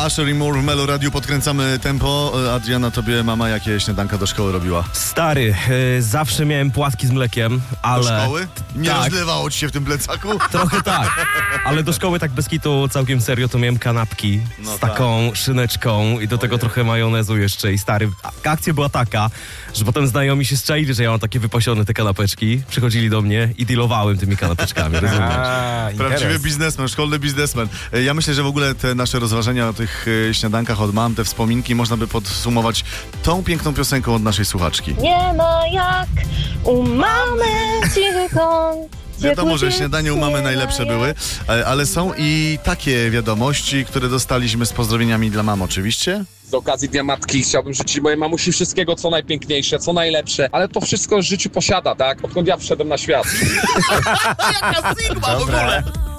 Usher i Moore w Melo Radiu, podkręcamy tempo. Adriana, tobie mama jakie śniadanka do szkoły robiła? Stary, zawsze miałem płatki z mlekiem, ale... Do szkoły? Nie tak. rozlewało ci się w tym plecaku? Trochę tak, ale do szkoły tak bez kitu całkiem serio to miałem kanapki No z taką szyneczką i do tego trochę majonezu jeszcze. I stary, akcja była taka, że potem znajomi się zczaili, że ja mam takie wypasione te kanapeczki, przychodzili do mnie i dealowałem tymi kanapeczkami, rozumiesz? Prawdziwy biznesmen, szkolny biznesmen. Ja myślę, że w ogóle te nasze rozważania o tych śniadankach od mam, te wspominki można by podsumować tą piękną piosenką od naszej słuchaczki. Nie ma jak u mamy cichy kąt. Wiadomo, że śniadania u mamy najlepsze były, ale są i takie wiadomości, które dostaliśmy z pozdrowieniami dla mam oczywiście. Z okazji Dnia Matki chciałbym życzyć mojej mamusi wszystkiego, co najpiękniejsze, co najlepsze, ale to wszystko w życiu posiada, tak? Odkąd ja wszedłem na świat. Jaka Sigma w ogóle!